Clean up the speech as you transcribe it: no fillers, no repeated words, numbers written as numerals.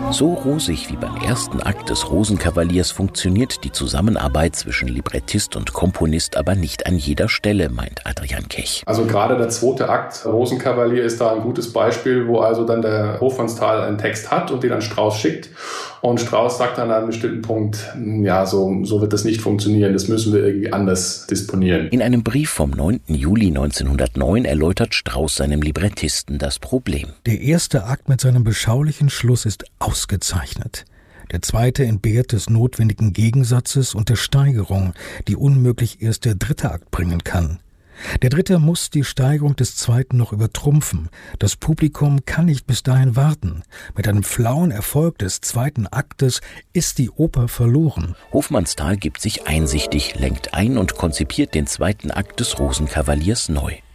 So rosig wie beim ersten Akt des Rosenkavaliers funktioniert die Zusammenarbeit zwischen Librettist und Komponist aber nicht an jeder Stelle, meint Adrian Kech. Also gerade der zweite Akt, Rosenkavalier, ist da ein gutes Beispiel, wo also dann der Hofmannsthal einen Text hat und den an Strauss schickt. Und Strauss sagt dann an einem bestimmten Punkt, ja, so wird das nicht funktionieren, das müssen wir irgendwie anders disponieren. In einem Brief vom 9. Juli 1909 erläutert Strauss seinem Librettisten das Problem. Der erste Akt mit seinem beschaulichen Schluss ist ausgezeichnet. Der zweite entbehrt des notwendigen Gegensatzes und der Steigerung, die unmöglich erst der dritte Akt bringen kann. Der dritte muss die Steigerung des zweiten noch übertrumpfen. Das Publikum kann nicht bis dahin warten. Mit einem flauen Erfolg des zweiten Aktes ist die Oper verloren. Hofmannsthal gibt sich einsichtig, lenkt ein und konzipiert den zweiten Akt des Rosenkavaliers neu.